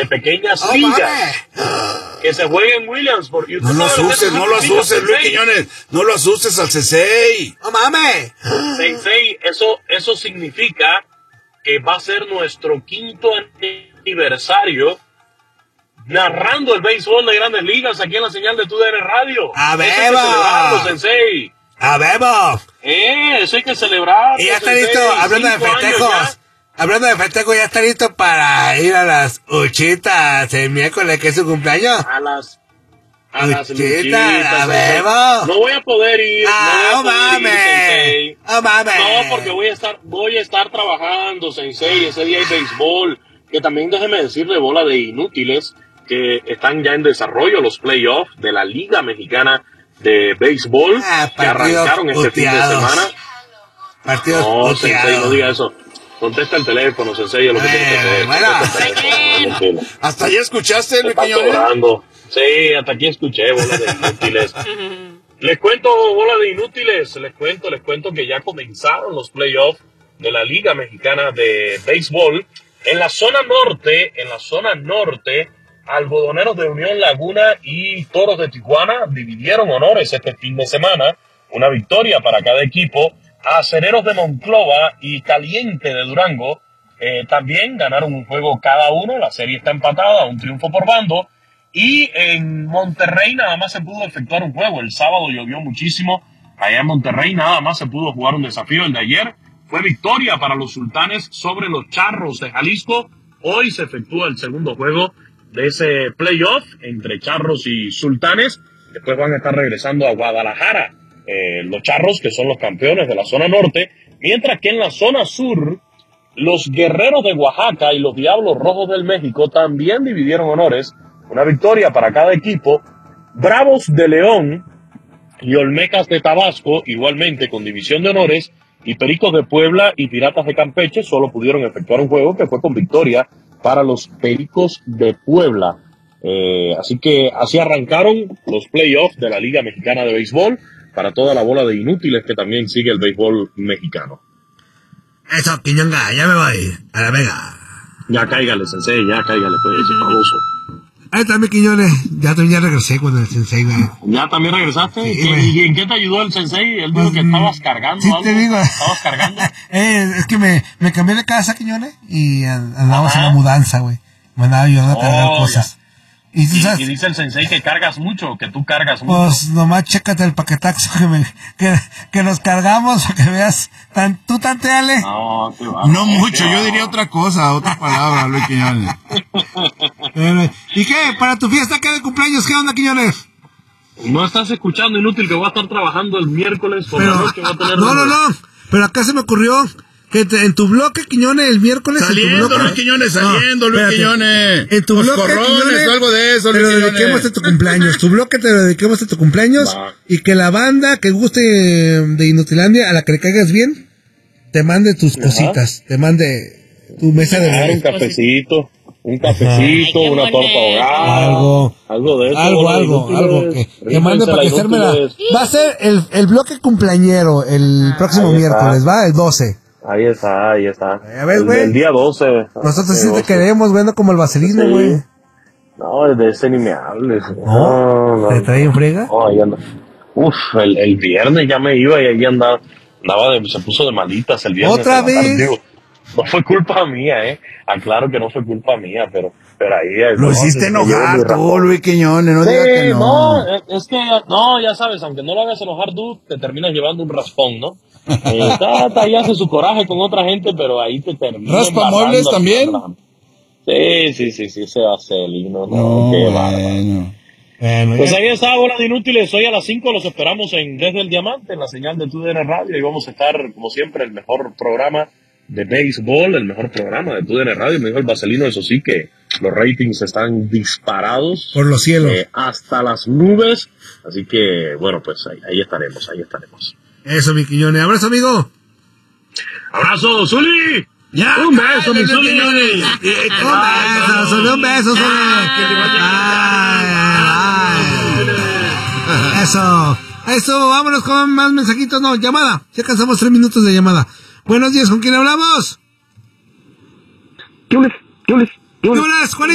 de pequeñas ligas que se jueguen en Williamsport. No lo asustes, Luis Quiñones. No lo asustes al Sensei. ¡No mames! Sensei, eso significa que va a ser nuestro 5º aniversario narrando el béisbol de Grandes Ligas aquí en la señal de TUDN Radio. ¡A ver, eso hay que celebrarlo, Sensei! ¡A ver! Eso hay que celebrar. Y ya está listo, hablando de festejos. Hablando de festejos, ya está listo para ir a las Uchitas el miércoles, que es su cumpleaños. A las Uchitas, a ver. No voy a poder ir. ¡No mames! ¡No mames! No, porque voy a estar trabajando, Sensei. Ese día hay béisbol. Que también déjeme decirle, bola de inútiles, que están ya en desarrollo los playoffs de la Liga Mexicana de Béisbol, que arrancaron este fin de semana. Partidos no, Sensei, no diga eso. Contesta el teléfono, Sensei, es lo que tiene que hacer. Bueno. Hasta allá escuchaste, Luis Quiñones. Sí, hasta aquí escuché, bola de inútiles. Les cuento, bola de inútiles, les cuento que ya comenzaron los playoffs de la Liga Mexicana de Béisbol. En la zona norte, Algodoneros de Unión Laguna y Toros de Tijuana dividieron honores este fin de semana. Una victoria para cada equipo. Acereros de Monclova y Caliente de Durango también ganaron un juego cada uno. La serie está empatada, un triunfo por bando. Y en Monterrey nada más se pudo efectuar un juego. El sábado llovió muchísimo. Allá en Monterrey nada más se pudo jugar un desafío. El de ayer fue victoria para los Sultanes sobre los Charros de Jalisco. Hoy se efectúa el segundo juego de ese playoff entre Charros y Sultanes. Después van a estar regresando a Guadalajara los Charros, que son los campeones de la zona norte, mientras que en la zona sur los Guerreros de Oaxaca y los Diablos Rojos del México también dividieron honores. Una victoria para cada equipo. Bravos de León y Olmecas de Tabasco, igualmente con división de honores, y Pericos de Puebla y Piratas de Campeche solo pudieron efectuar un juego que fue con victoria para los Pericos de Puebla. Así que así arrancaron los playoffs de la Liga Mexicana de Béisbol para toda la bola de inútiles que también sigue el béisbol mexicano. Eso, Quiñonga, ya me voy a la Vega. Ya cáigale, Sensei, ya cáigale, pues, ese famoso. Ahí está mi Quiñones, ya regresé con el Sensei, güey. ¿Ya también regresaste? Sí, ¿Y en qué te ayudó el Sensei? Él dijo que estabas cargando sí, algo. te digo. ¿Estabas cargando? Es que me cambié de casa, Quiñones, y andábamos en la mudanza, güey. Me andaba ayudando a cargar cosas. Y dice el Sensei que cargas mucho, que tú cargas mucho. Pues nomás chécate el paquetaxo que nos cargamos, para que veas. Tú tanteale. No, no mucho, yo diría otra cosa, otra palabra, Luis Quiñones. ¿Y qué? ¿Para tu fiesta qué de cumpleaños? ¿Qué onda, Quiñones? No estás escuchando, inútil, que voy a estar trabajando el miércoles por la noche. Voy a tener no. Pero acá se me ocurrió que en tu bloque, Quiñones, el miércoles... Saliendo, Luis Quiñones, saliendo, Luis Quiñones. En tu bloque, Quiñones, o algo de eso, Luis Quiñones. Te lo dediquemos a tu cumpleaños. Tu bloque te lo dediquemos a tu cumpleaños. Y que la banda que guste de Inutilandia, a la que le caigas bien, te mande tus cositas. Te mande tu mesa de un cafecito. Una torta ahogada. Algo de eso. Algo que mande para que estérmela. Va a ser el bloque cumpleañero el próximo miércoles, ¿va? El 12. Ahí está. A ver, güey. El día 12. Nosotros sí te queremos, viendo como el vaselino, güey. No, de ese ni me hables. No. ¿Te trae en frega? No, ahí anda. El viernes ya me iba y ahí andaba se puso de malitas el viernes. ¿Otra vez? Digo, no fue culpa mía, Aclaro que no fue culpa mía, pero ahí... Lo hiciste enojar tú, Luis Quiñones, no digas que no. Es que, ya sabes, aunque no lo hagas enojar tú, te terminas llevando un raspón, ¿no? Ahí hace su coraje con otra gente, pero ahí te termina... ¿Raspa muebles también? Sí, ese vaselino, no, qué bárbaro. Pues ahí está, bola de inútiles. Hoy a las 5 los esperamos en Desde el Diamante, en la señal de TUDN Radio, y vamos a estar, como siempre, el mejor programa de béisbol, el mejor programa de TUDN Radio. Me dijo el vaselino, eso sí, que los ratings están disparados por los cielos, hasta las nubes. Así que, bueno, pues ahí estaremos. Eso, mi Quiñones. Abrazo, amigo. Abrazo, Zuli. Ya, un beso, mi Zuli. Un beso, Zuli. Eso, vámonos con más mensajitos. No, llamada. Ya alcanzamos 3 minutos de llamada. Buenos días, ¿con quién hablamos? ¿Qué les? Juanito.